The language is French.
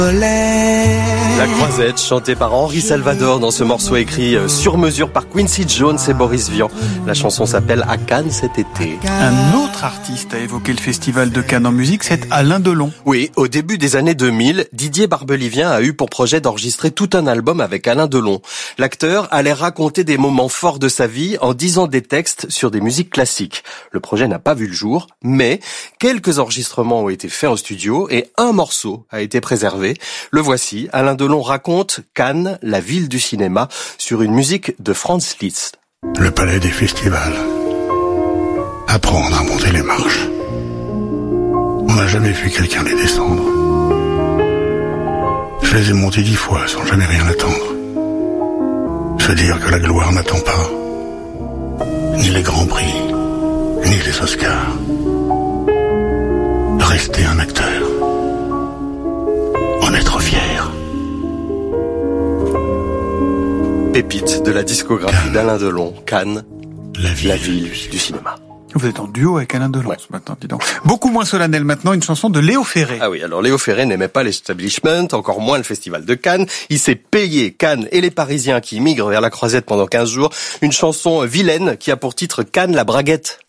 La Croisette, chantée par Henri Salvador dans ce morceau écrit sur mesure par Quincy Jones et Boris Vian. La chanson s'appelle À Cannes cet été. Un autre artiste a évoqué le festival de Cannes en musique, c'est Alain Delon. Oui, au début des années 2000, Didier Barbelivien a eu pour projet d'enregistrer tout un album avec Alain Delon. L'acteur allait raconter des moments forts de sa vie en disant des textes sur des musiques classiques. Le projet n'a pas vu le jour, mais quelques enregistrements ont été faits en studio et un morceau a été préservé. Le voici, Alain Delon raconte Cannes, la ville du cinéma, sur une musique de Franz Liszt. Le palais des festivals. Apprendre à monter les marches. On n'a jamais vu quelqu'un les descendre. Je les ai montés 10 fois sans jamais rien attendre. Se dire que la gloire n'attend pas ni les grands prix, ni les Oscars. Rester un acteur. En être fier. Pépite de la discographie d'Alain Delon, Cannes, la ville du cinéma. Vous êtes en duo avec Alain Delon ce matin, dis donc. Beaucoup moins solennel maintenant, une chanson de Léo Ferré. Ah oui, alors Léo Ferré n'aimait pas l'establishment, encore moins le festival de Cannes. Il s'est payé Cannes et les Parisiens qui migrent vers la Croisette pendant 15 jours. Une chanson vilaine qui a pour titre Cannes la braguette.